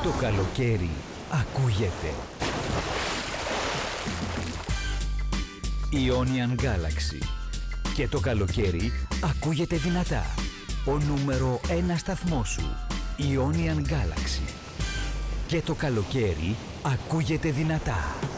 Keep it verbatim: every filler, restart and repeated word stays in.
Το καλοκαίρι ακούγεται. Ionian Galaxy. Και το καλοκαίρι ακούγεται δυνατά. Ο νούμερο ένα σταθμός σου. Ionian Galaxy. Και το καλοκαίρι ακούγεται δυνατά.